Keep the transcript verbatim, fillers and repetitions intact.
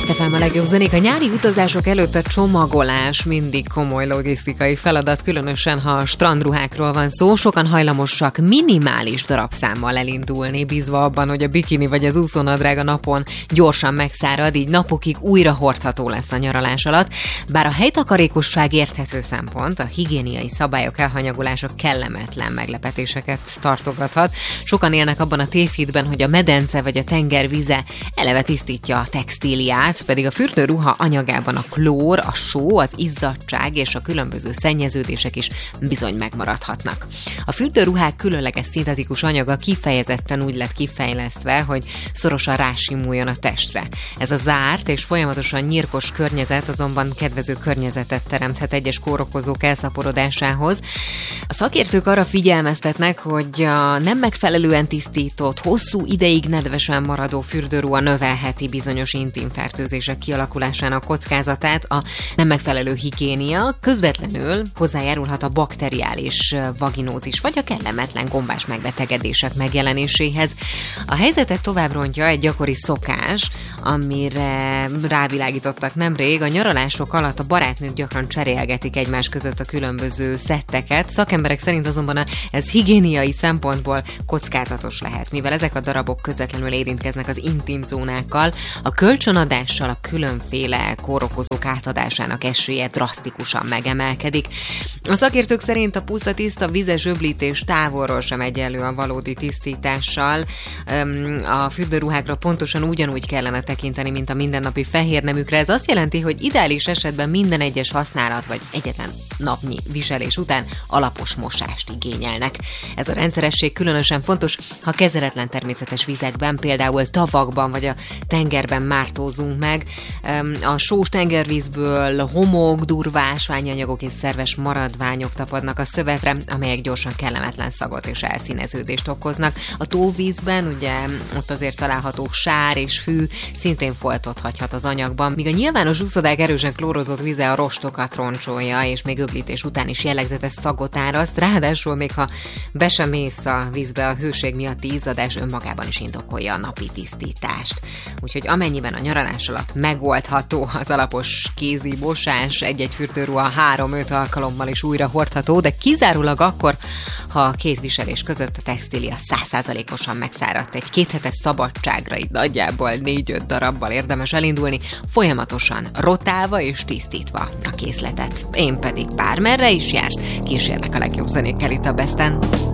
Ezt ef em a legjobb zenék. A nyári utazások előtt a csomagolás mindig komoly logisztikai feladat, különösen ha a strandruhákról van szó. Sokan hajlamosak minimális darabszámmal elindulni, bízva abban, hogy a bikini vagy az úszónadrág a napon gyorsan megszárad, így napokig újra hordható lesz a nyaralás alatt. Bár a helytakarékosság érthető szempont, a higiéniai szabályok elhanyagolása kellemetlen meglepetéseket tartogathat. Sokan élnek abban a tévhitben, hogy a medence vagy a tenger vize eleve tisztítja a textíliát, pedig a fürdőruha anyagában a klór, a só, az izzadtság és a különböző szennyeződések is bizony megmaradhatnak. A fürdőruhák különleges szintetikus anyaga kifejezetten úgy lett kifejlesztve, hogy szorosan rásimuljon a testre. Ez a zárt és folyamatosan nyírkos környezet azonban kedvező környezetet teremthet egyes kórokozók elszaporodásához. A szakértők arra figyelmeztetnek, hogy a nem megfelelően tisztított, hosszú ideig nedvesen maradó fürdőruha növelheti bizonyos intim fertőzések kialakulásának kockázatát. A nem megfelelő higiénia közvetlenül hozzájárulhat a bakteriális vaginózis vagy a kellemetlen gombás megbetegedések megjelenéséhez. A helyzetet tovább rontja egy gyakori szokás, amire rávilágítottak nemrég. A nyaralások alatt a barátnők gyakran cserélgetik egymás között a különböző szetteket. Szakemberek szerint azonban ez higiéniai szempontból kockázatos lehet, mivel ezek a darabok közvetlenül érintkeznek az intim zónákkal. A kölcsönadással a különféle kórokozók átadásának esélye drasztikusan megemelkedik. A szakértők szerint a puszta tiszta vizes öblítés távolról sem egyenlő a valódi tisztítással. A fürdőruhákra pontosan ugyanúgy kellene tekinteni, mint a mindennapi fehérneműkre. Ez azt jelenti, hogy ideális esetben minden egyes használat vagy egyetlen napnyi viselés után alapos mosást igényelnek. Ez a rendszeresség különösen fontos, ha kezeletlen természetes vizekben, például tavakban vagy a tengerben mártózunk meg. A sós tengervízből homok, durva ásványanyagok és szerves maradványok tapadnak a szövetre, amelyek gyorsan kellemetlen szagot és elszíneződést okoznak. A tóvízben ugye ott azért található sár és fű szintén foltot hagyhat az anyagban, míg a nyilvános úszodák erősen klórozott vize a rostokat roncsolja, és még öblítés után is jellegzetes szagot áraszt, ráadásul még ha be sem mész a vízbe, a hőség miatti izzadás önmagában is indokolja a napi tisztítást. Úgyhogy amennyiben a nyaralás alatt megoldható az alapos kézi mosás, egy-egy fürdőruha három-öt alkalommal is újra hordható, de kizárólag akkor, ha a két viselés között a textília száz százalékosan megszáradt. Egy kéthetes szabadságra így nagyjából négy-öt darabbal érdemes elindulni, folyamatosan rotálva és tisztítva a készletet. Én pedig bármerre is jársz, kísérlek a legjobb zenékkel itt a Besten.